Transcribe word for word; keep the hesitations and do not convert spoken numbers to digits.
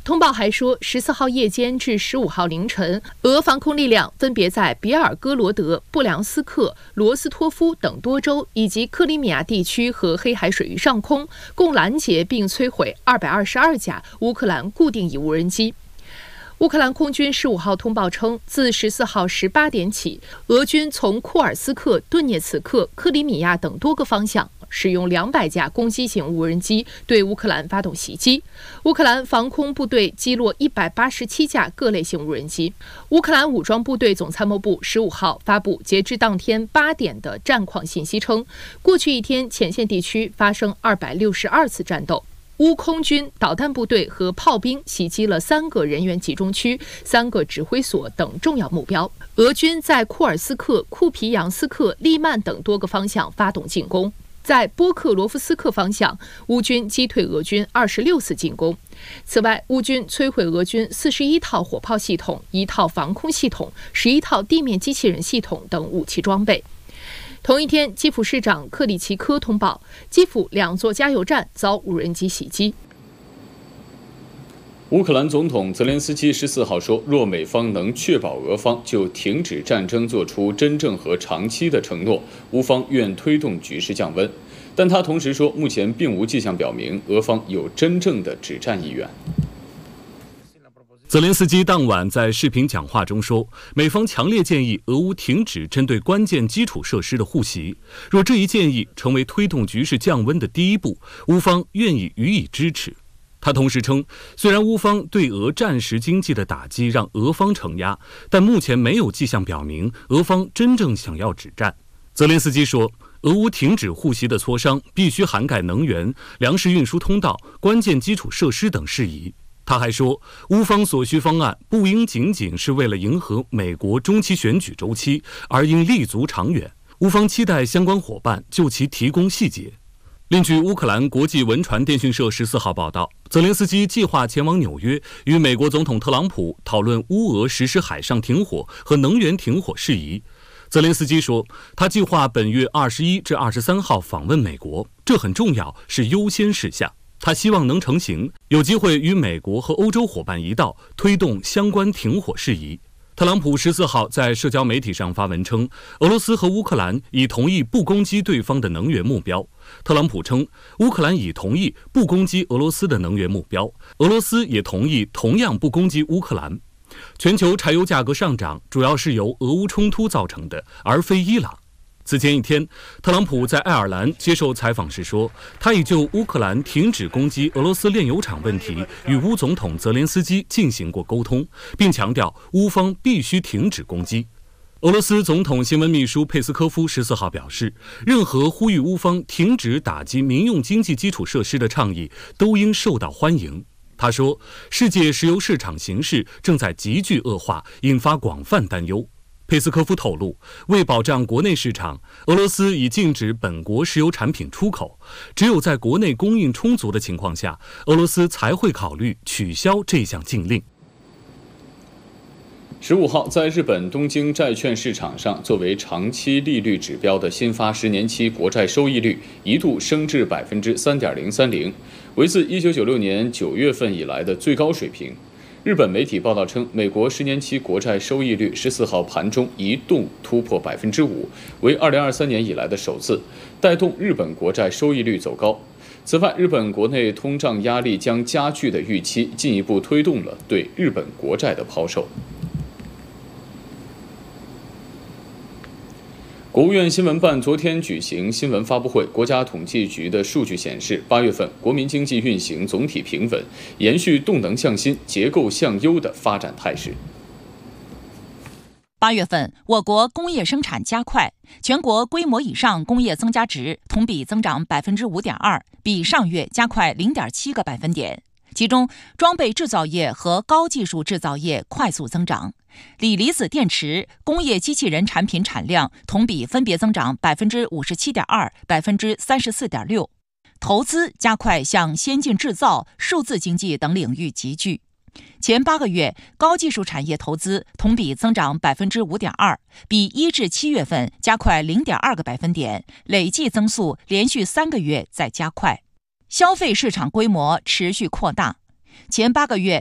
通报还说，十四号夜间至十五号凌晨，俄防空力量分别在比尔哥罗德、布良斯克、罗斯托夫等多州以及克里米亚地区和黑海水域上空，共拦截并摧毁二百二十二架乌克兰固定翼无人机。乌克兰空军十五号通报称，自十四号十八点起，俄军从库尔斯克、顿涅茨克、克里米亚等多个方向使用两百架攻击型无人机对乌克兰发动袭击。乌克兰防空部队击落一百八十七架各类型无人机。乌克兰武装部队总参谋部十五号发布截至当天八点的战况信息称，过去一天前线地区发生二百六十二次战斗。乌空军导弹部队和炮兵袭击了三个人员集中区、三个指挥所等重要目标。俄军在库尔斯克、库皮扬斯克、利曼等多个方向发动进攻。在波克罗夫斯克方向，乌军击退俄军二十六次进攻。此外，乌军摧毁俄军四十一套火炮系统、一套防空系统、十一套地面机器人系统等武器装备。同一天，基辅市长克里奇科通报，基辅两座加油站遭无人机袭击。 乌克兰总统泽连斯基十四号说，若美方能确保俄方就停止战争做出真正和长期的承诺，乌方愿推动局势降温。但他同时说，目前并无迹象表明俄方有真正的止战意愿。 泽连斯基当晚在视频讲话中说，美方强烈建议俄乌停止针对关键基础设施的互袭，若这一建议成为推动局势降温的第一步，乌方愿意予以支持。他同时称，虽然乌方对俄战时经济的打击让俄方承压，但目前没有迹象表明俄方真正想要止战。泽连斯基说，俄乌停止互袭的磋商必须涵盖能源、粮食运输通道、关键基础设施等事宜。他还说，乌方所需方案不应仅仅是为了迎合美国中期选举周期，而应立足长远。乌方期待相关伙伴就其提供细节。另据乌克兰国际文传电讯社十四号报道，泽连斯基计划前往纽约，与美国总统特朗普讨论乌俄实施海上停火和能源停火事宜。泽连斯基说，他计划本月二十一至二十三号访问美国，这很重要，是优先事项。他希望能成行，有机会与美国和欧洲伙伴一道推动相关停火事宜。特朗普十四号在社交媒体上发文称，俄罗斯和乌克兰已同意不攻击对方的能源目标。特朗普称，乌克兰已同意不攻击俄罗斯的能源目标，俄罗斯也同意同样不攻击乌克兰。全球柴油价格上涨主要是由俄乌冲突造成的，而非伊朗。此前一天，特朗普在爱尔兰接受采访时说，他已就乌克兰停止攻击俄罗斯炼油厂问题与乌总统泽连斯基进行过沟通，并强调乌方必须停止攻击。俄罗斯总统新闻秘书佩斯科夫十四号表示，任何呼吁乌方停止打击民用经济基础设施的倡议都应受到欢迎。他说，世界石油市场形势正在急剧恶化，引发广泛担忧。佩斯科夫透露，为保障国内市场，俄罗斯已禁止本国石油产品出口，只有在国内供应充足的情况下，俄罗斯才会考虑取消这项禁令。 十五号，在日本东京债券市场上，作为长期利率指标的新发十年期国债收益率一度升至百分之三点零三零，为自一九九六年九月份以来的最高水平。日本媒体报道称，美国十年期国债收益率十四号盘中一度突破百分之五，为二零二三年以来的首次，带动日本国债收益率走高。此外，日本国内通胀压力将加剧的预期，进一步推动了对日本国债的抛售。国务院新闻办昨天举行新闻发布会，国家统计局的数据显示，八月份国民经济运行总体平稳，延续动能向新、结构向优的发展态势。 八月份，我国工业生产加快，全国规模以上工业增加值同比增长百分之五点二，比上月加快零点七个百分点。其中，装备制造业和高技术制造业快速增长。锂离子电池、工业机器人产品产量同比分别增长百分之五十七点二、百分之三十四点六，投资加快向先进制造、数字经济等领域集聚。前八个月，高技术产业投资同比增长百分之五点二，比一至七月份加快零点二个百分点，累计增速连续三个月在加快。消费市场规模持续扩大。前八个月，